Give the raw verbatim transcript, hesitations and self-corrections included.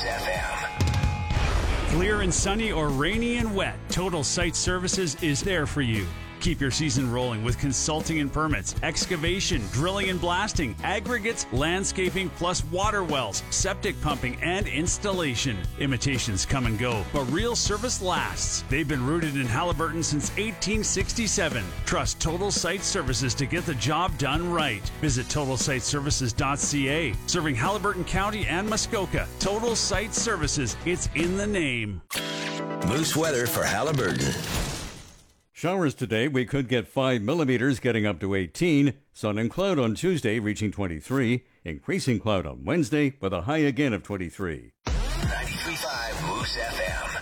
F M. Clear and sunny or rainy and wet, Total Site Services is there for you. Keep your season rolling with consulting and permits, excavation, drilling and blasting, aggregates, landscaping, plus water wells, septic pumping, and installation. Imitations come and go, but real service lasts. They've been rooted in Haliburton since eighteen sixty-seven. Trust Total Site Services to get the job done right. Visit total site services dot c a. Serving Haliburton County and Muskoka. Total Site Services, it's in the name. Moose weather for Haliburton. Showers today. We could get five millimeters, getting up to eighteen. Sun and cloud on Tuesday, reaching twenty-three. Increasing cloud on Wednesday, with a high again of twenty-three.